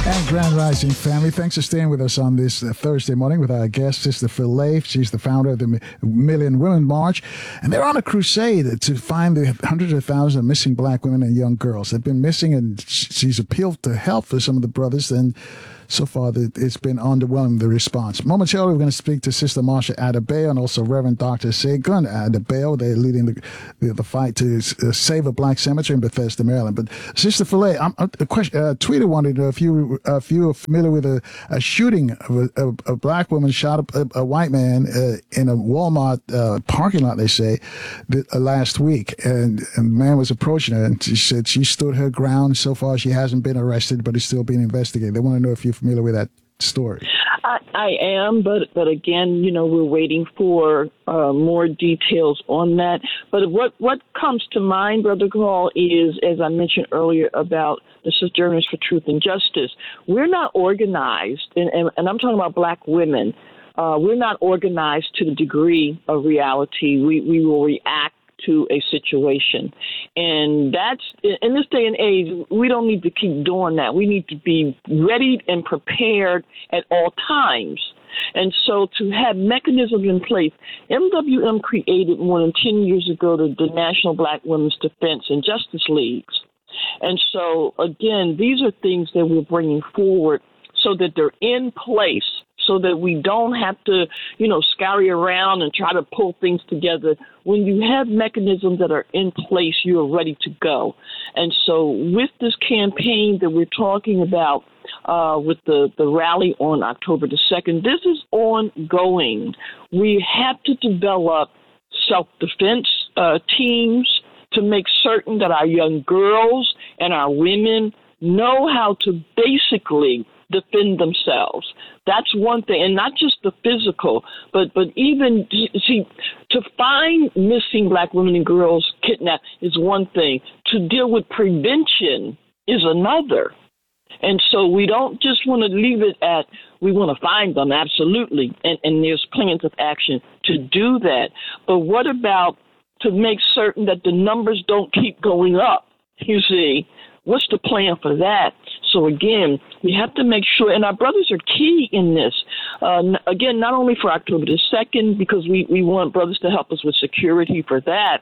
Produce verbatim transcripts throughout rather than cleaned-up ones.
And Grand Rising family, thanks for staying with us on this uh, Thursday morning with our guest, Sister Philae. She's the founder of the M- Million Women March. And they're on a crusade to find the hundreds of thousands of missing black women and young girls. They've been missing, and she's appealed to help for some of the brothers. And so far, it's been underwhelming, the response. Momentarily, we're going to speak to Sister Marsha Adebayo and also Reverend Doctor Segun Adebayo. They're leading the, the, the fight to uh, save a black cemetery in Bethesda, Maryland. But Sister Philae, I'm, a question, uh, tweeter wanted to know if you, uh, if you are familiar with a, a shooting of a, a, a black woman shot a, a white man uh, in a Walmart uh, parking lot, they say, the, uh, last week. And, and the man was approaching her, and she said she stood her ground. So far, she hasn't been arrested, but is still being investigated. They want to know if you familiar with that story. I, I am, but but again, you know, we're waiting for uh, more details on that. But what, what comes to mind, Brother Carl, is, as I mentioned earlier about the Sojourners for Truth and Justice, we're not organized, and, and, and I'm talking about black women. Uh, we're not organized to the degree of reality. We, we will react to a situation. And that's, in this day and age, we don't need to keep doing that. We need to be ready and prepared at all times. And so to have mechanisms in place, M W M created more than ten years ago the, the National Black Women's Defense and Justice Leagues. And so, again, these are things that we're bringing forward so that they're in place, so that we don't have to, you know, scurry around and try to pull things together. When you have mechanisms that are in place, you're ready to go. And so with this campaign that we're talking about, uh, with the, the rally on October the second, this is ongoing. We have to develop self-defense uh, teams to make certain that our young girls and our women know how to basically defend themselves. That's one thing, and not just the physical, but but even, see, to find missing black women and girls kidnapped is one thing. To deal with prevention is another. And so we don't just want to leave it at, we want to find them, absolutely, and, and there's plans of action to do that. But what about to make certain that the numbers don't keep going up, you see? What's the plan for that? So, again, we have to make sure, and our brothers are key in this. Uh, again, not only for October the second, because we, we want brothers to help us with security for that,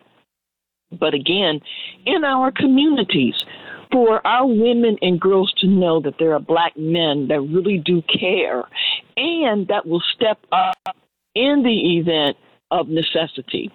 but, again, in our communities, for our women and girls to know that there are black men that really do care and that will step up in the event of necessity.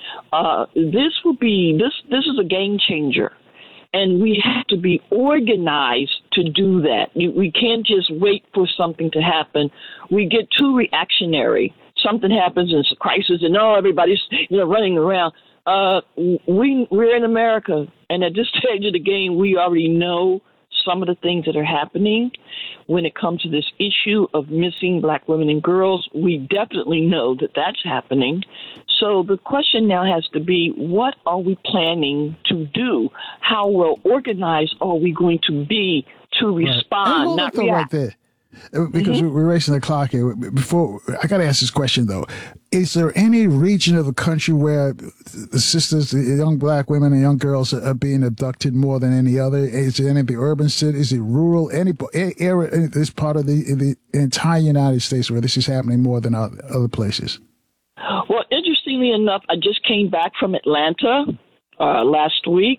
Uh, this will be, this, this is a game changer. And we have to be organized to do that. We can't just wait for something to happen. We get too reactionary. Something happens and it's a crisis, and oh, everybody's, you know, running around. Uh, we we're in America, and at this stage of the game, we already know some of the things that are happening. When it comes to this issue of missing black women and girls, we definitely know that that's happening. So the question now has to be, what are we planning to do? How well organized are we going to be to respond, right. not react? Right there. Because mm-hmm. we're racing the clock here. Before, I got to ask this question, though. Is there any region of the country where the sisters, the young black women and young girls are being abducted more than any other? Is it any of the urban cities? Is it rural? Any area in this part of the, the entire United States where this is happening more than other places? Well, interestingly enough, I just came back from Atlanta uh, last week,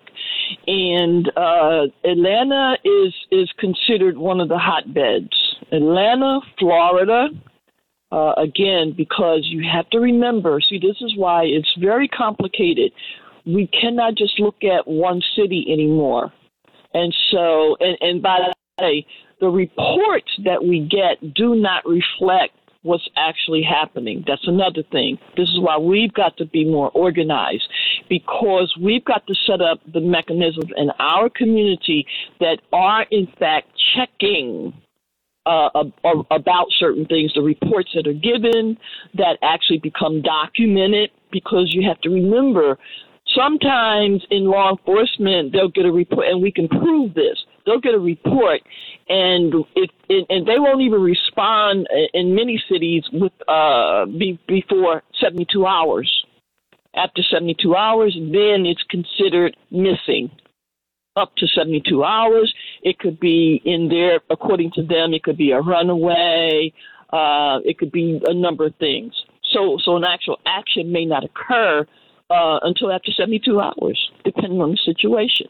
and uh, Atlanta is is considered one of the hotbeds. Atlanta, Florida, uh, again, because you have to remember, see, this is why it's very complicated. We cannot just look at one city anymore. And so, and, and by the way, the reports that we get do not reflect what's actually happening. That's another thing. This is why we've got to be more organized, because we've got to set up the mechanisms in our community that are, in fact, checking Uh, about certain things, the reports that are given that actually become documented, because you have to remember, sometimes in law enforcement, they'll get a report, and we can prove this. They'll get a report, and it, it and they won't even respond in many cities with uh, be, before seventy-two hours. After seventy-two hours, then it's considered missing. up to seventy-two hours. It could be in there, according to them, it could be a runaway. Uh, it could be a number of things. So, so an actual action may not occur uh, until after seventy-two hours, depending on the situation.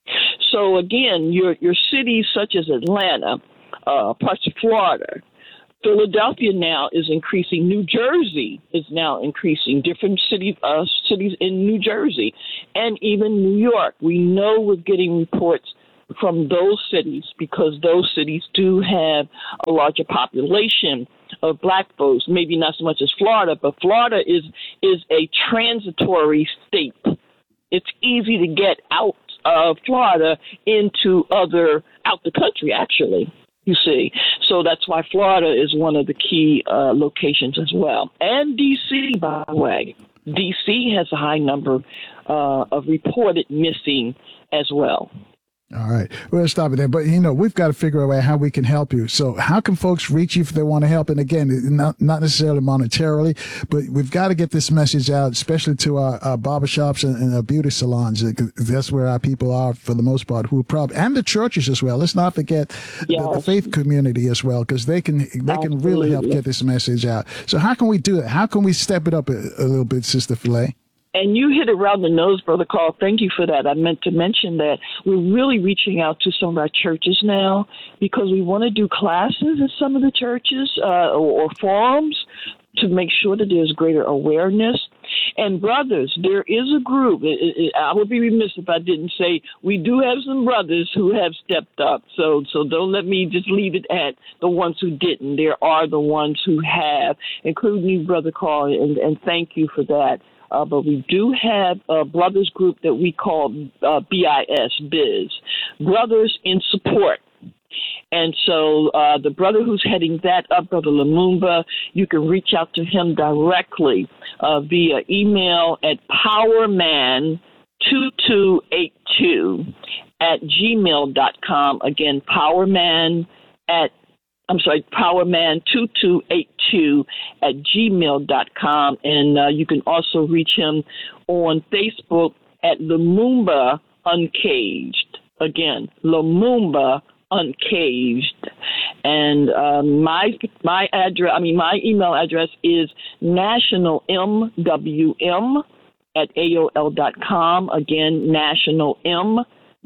So again, your your cities such as Atlanta, uh, parts of Florida, Philadelphia now is increasing. New Jersey is now increasing. Different cities, uh, cities in New Jersey, and even New York. We know we're getting reports from those cities because those cities do have a larger population of black folks. Maybe not so much as Florida, but Florida is is a transitory state. It's easy to get out of Florida into other out the country, actually. You see, so that's why Florida is one of the key uh, locations as well. And D C, by the way, D C has a high number uh, of reported missing as well. All right. We'll stop it there. But, you know, we've got to figure out how we can help you. So how can folks reach you if they want to help? And again, not not necessarily monetarily, but we've got to get this message out, especially to our, our barbershops and, and our beauty salons. That's where our people are for the most part, who are probably, and the churches as well. Let's not forget yes. the, the faith community as well, because they can they can really help get this message out. So how can we do it? How can we step it up a, a little bit, Sister Philae? And you hit it around the nose, Brother Carl. Thank you for that. I meant to mention that we're really reaching out to some of our churches now because we want to do classes in some of the churches uh, or, or forums to make sure that there's greater awareness. And brothers, there is a group. It, it, I would be remiss if I didn't say we do have some brothers who have stepped up. So, so don't let me just leave it at the ones who didn't. There are the ones who have, including you, Brother Carl, and, and thank you for that. Uh, but we do have a brothers group that we call uh, B I S, Biz, Brothers in Support. And so uh, the brother who's heading that up, Brother Lumumba, you can reach out to him directly uh, via email at powerman two two eight two at gmail dot com. Again, powerman at I'm sorry, powerman two two eight two at gmail dot com. And uh, you can also reach him on Facebook at Lumumba Uncaged. Again, Lumumba Uncaged. And uh, my my address, I mean, my email address is nationalmwm at A O L dot com. Again, nationalmwm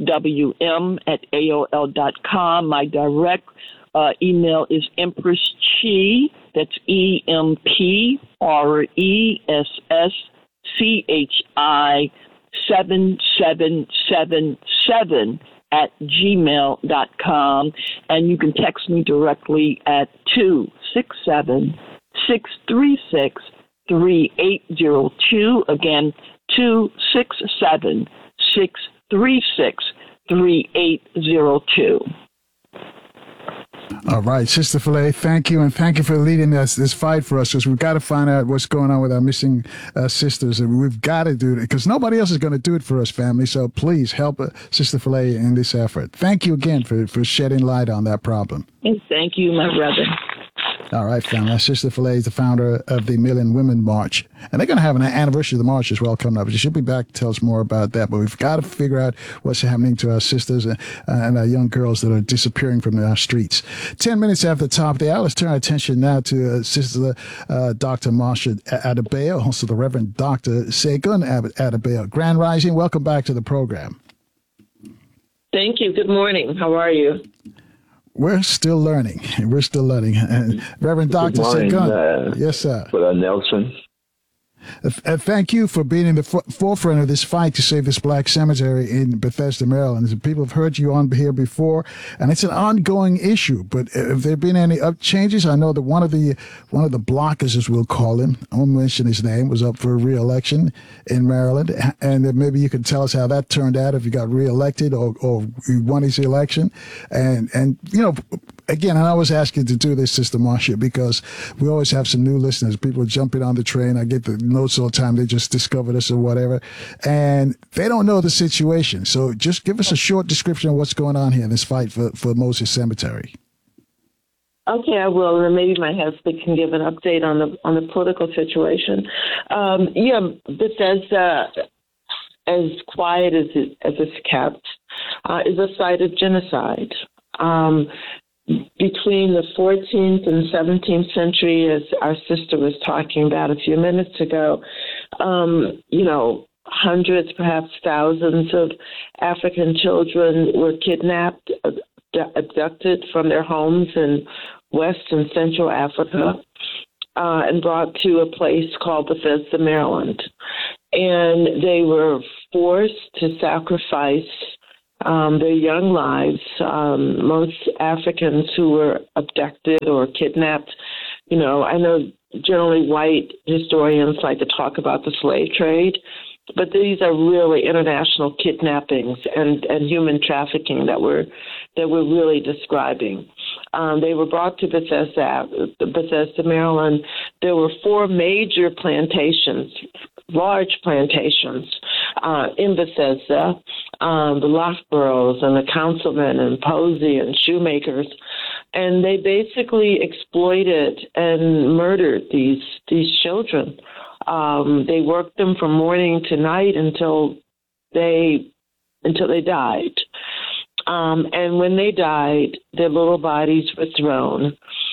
at A O L dot com. My direct Uh, email is Empress Chi, that's E M P R E S S C H I seven seven seven seven at gmail dot com. And you can text me directly at two six seven, six three six, three eight zero two. Again, two six seven, six three six, three eight zero two. All right, Sister Philae, thank you, and thank you for leading us this fight for us, because we've got to find out what's going on with our missing uh, sisters, and we've got to do it, because nobody else is going to do it for us, family, so please help uh, Sister Philae in this effort. Thank you again for, for shedding light on that problem. And thank you, my brother. All right, family. Sister Philae is the founder of the Million Women March. And they're going to have an anniversary of the march as well coming up. She'll be back to tell us more about that. But we've got to figure out what's happening to our sisters and, and our young girls that are disappearing from our streets. Ten minutes after the top of the hour, let's turn our attention now to uh, Sister uh, Doctor Marsha Adebayo, also the Reverend Doctor Segun Adebayo. Grand Rising, welcome back to the program. Thank you. Good morning. How are you? We're still learning. We're still learning. And Reverend Doctor Segun. Uh, yes, sir. Brother Nelson. Uh, thank you for being in the f- forefront of this fight to save this black cemetery in Bethesda, Maryland. People have heard you on here before, and it's an ongoing issue. But have there been any up changes? I know that one of the one of the blockers, as we'll call him, I won't mention his name, was up for re-election in Maryland, and maybe you could tell us how that turned out, if he got re-elected or or he won his election, and and you know. Again, I always ask you to do this, Sister Marsha, because we always have some new listeners. People jumping on the train. I get the notes all the time. They just discovered us or whatever. And they don't know the situation. So just give us a short description of what's going on here in this fight for, for Moses Cemetery. Okay, I will, and maybe my husband can give an update on the on the political situation. Um, yeah, Bethesda as quiet as it, as it's kept, uh, is a site of genocide. Um, between the fourteenth and seventeenth century, as our sister was talking about a few minutes ago, um, you know, hundreds, perhaps thousands of African children were kidnapped, abducted from their homes in West and Central Africa, uh, and brought to a place called Bethesda, Maryland. And they were forced to sacrifice um, their young lives. Um, most Africans who were abducted or kidnapped, you know, I know generally white historians like to talk about the slave trade, but these are really international kidnappings and, and human trafficking that we're that we're really describing. Um, they were brought to Bethesda, Bethesda, Maryland. There were four major plantations, large plantations uh, in Bethesda, um, the Lockboroughs and the Councilmen and Posey and Shoemakers, and they basically exploited and murdered these these children. Um, they worked them from morning to night until they until they died. Um, and when they died, their little bodies were thrown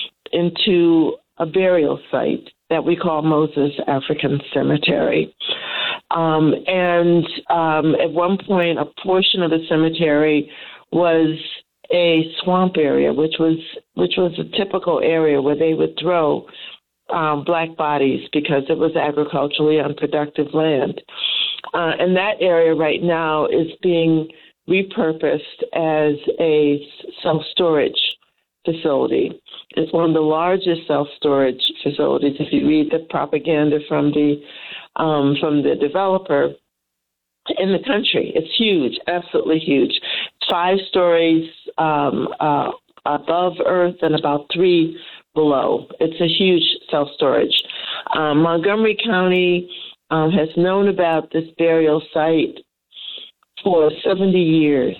into a burial site that we call Moses African Cemetery. Um, and um, at one point, a portion of the cemetery was a swamp area, which was which was a typical area where they would throw Um, black bodies because it was agriculturally unproductive land. Uh, and that area right now is being repurposed as a self-storage facility. It's one of the largest self-storage facilities. If you read the propaganda from the um, from the developer in the country, it's huge, absolutely huge. Five stories um, uh, above earth and about three below. It's a huge self-storage. Um, Montgomery County um, has known about this burial site for seventy years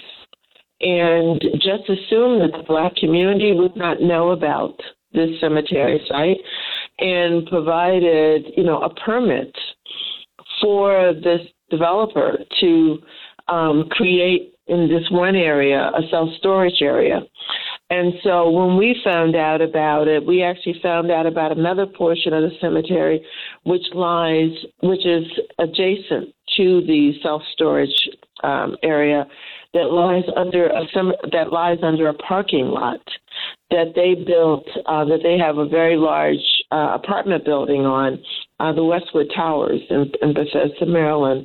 and just assumed that the Black community would not know about this cemetery site and provided, you know, a permit for this developer to um, create in this one area a self-storage area. And so when we found out about it, we actually found out about another portion of the cemetery, which lies, which is adjacent to the self-storage um, area that lies under a that lies under a parking lot that they built, uh, that they have a very large uh, apartment building on, uh, the Westwood Towers in, in Bethesda, Maryland.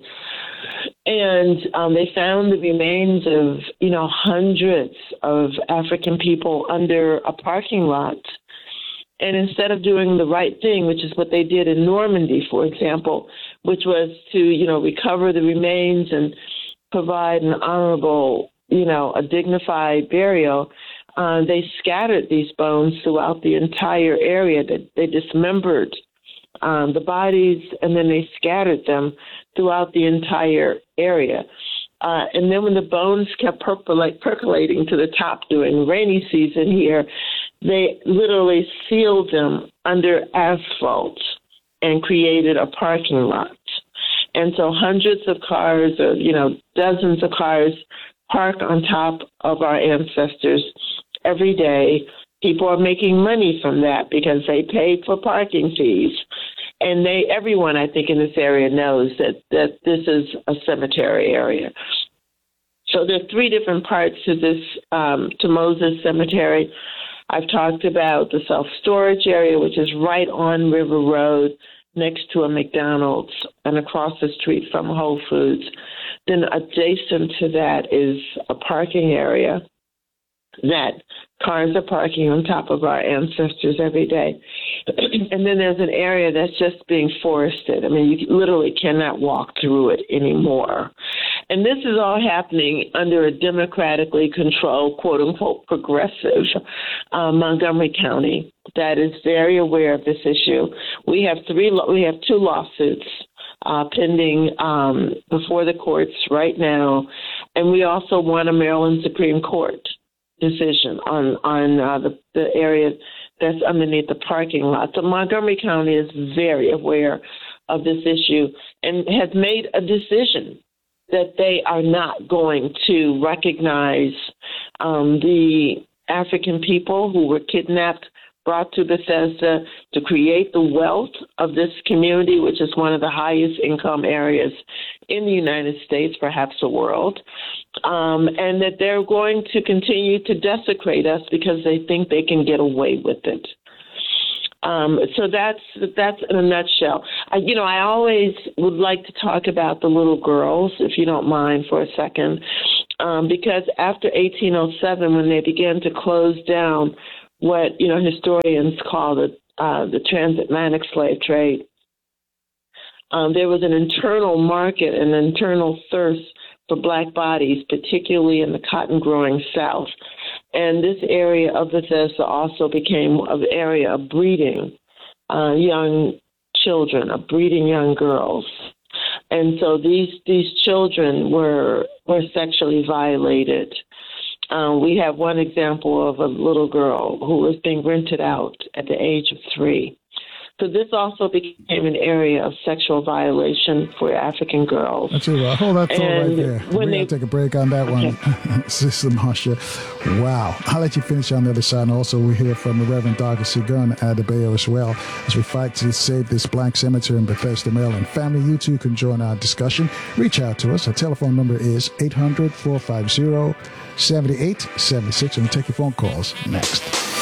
And um, they found the remains of, you know, hundreds of African people under a parking lot. And instead of doing the right thing, which is what they did in Normandy, for example, which was to, you know, recover the remains and provide an honorable, you know, a dignified burial, uh, they scattered these bones throughout the entire area. That they dismembered um, the bodies, and then they scattered them throughout the entire area. Uh, and then when the bones kept percolate, percolating to the top during rainy season here, they literally sealed them under asphalt and created a parking lot. And so hundreds of cars, or, you know, dozens of cars park on top of our ancestors every day. People are making money from that because they paid for parking fees. And they, everyone, I think, in this area knows that, that this is a cemetery area. So there are three different parts to this, um, to Moses Cemetery. I've talked about the self-storage area, which is right on River Road next to a McDonald's and across the street from Whole Foods. Then adjacent to that is a parking area that cars are parking on top of our ancestors every day. And then there's an area that's just being forested. I mean, you literally cannot walk through it anymore. And this is all happening under a democratically controlled, quote unquote, progressive uh, Montgomery County that is very aware of this issue. We have three, we have two lawsuits uh, pending um, before the courts right now. And we also won a Maryland Supreme Court decision on, on uh, the, the area that's underneath the parking lot. So Montgomery County is very aware of this issue and has made a decision that they are not going to recognize um, the African people who were kidnapped, brought to Bethesda to create the wealth of this community, which is one of the highest income areas in the United States, perhaps the world, um, and that they're going to continue to desecrate us because they think they can get away with it. Um, so that's that's in a nutshell. I, you know, I always would like to talk about the little girls, if you don't mind, for a second, um, because after eighteen oh seven, when they began to close down what, you know, historians call the uh, the transatlantic slave trade, um, there was an internal market, an internal thirst for black bodies, particularly in the cotton-growing South. And this area of Bethesda also became an area of breeding uh, young children, of breeding young girls. And so these these children were were sexually violated. Um, we have one example of a little girl who was being rented out at the age of three. So this also became an area of sexual violation for African girls. That's it. Well, hold that thought right there. We're going to take a break on that okay. one, Sister Marsha. Wow. I'll let you finish on the other side. And also we hear from the Reverend Doctor Segun Adebayo as well as we fight to save this black cemetery in Bethesda, Maryland. Family, you too can join our discussion. Reach out to us. Our telephone number is eight hundred, four five zero, seven eight seven six. And we'll take your phone calls next.